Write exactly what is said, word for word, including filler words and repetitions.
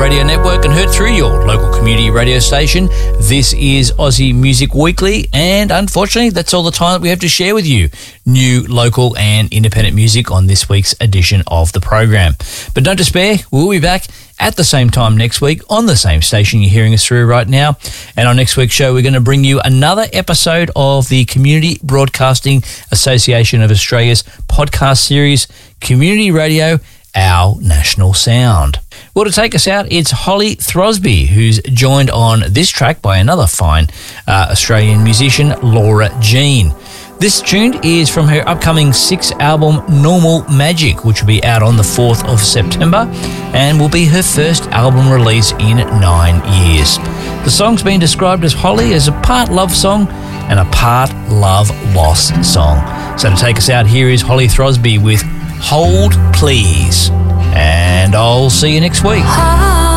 Radio Network and heard through your local community radio station. This is Aussie Music Weekly, and unfortunately that's all the time that we have to share with you. New, local and independent music on this week's edition of the program. But don't despair, we'll be back at the same time next week on the same station you're hearing us through right now. And on next week's show, we're going to bring you another episode of the Community Broadcasting Association of Australia's podcast series, Community Radio, Our National Sound. Well, to take us out, it's Holly Throsby, who's joined on this track by another fine uh, Australian musician, Laura Jean. This tune is from her upcoming sixth album, Normal Magic, which will be out on the fourth of September and will be her first album release in nine years. The song's been described as Holly as a part love song and a part love loss song. So to take us out, here is Holly Throsby with Hold Please. And I'll see you next week.